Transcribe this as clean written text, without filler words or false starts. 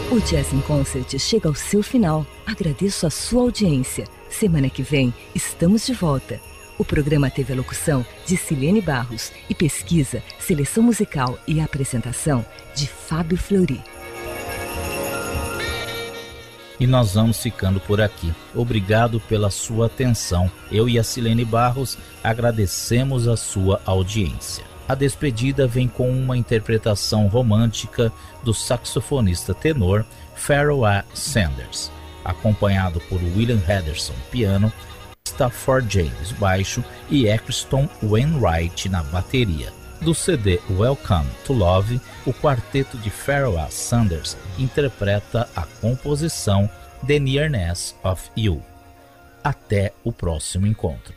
O Jazz in Concert chega ao seu final. Agradeço a sua audiência. Semana que vem, estamos de volta. O programa teve a locução de Silene Barros e pesquisa, seleção musical e apresentação de Fábio Fleury. E nós vamos ficando por aqui. Obrigado pela sua atenção. Eu e a Silene Barros agradecemos a sua audiência. A despedida vem com uma interpretação romântica do saxofonista tenor Pharoah A. Sanders, acompanhado por William Henderson, piano, Stafford James, baixo e Eccleston Wainwright na bateria. Do CD Welcome to Love, o quarteto de Pharoah Sanders interpreta a composição The Nearness of You. Até o próximo encontro.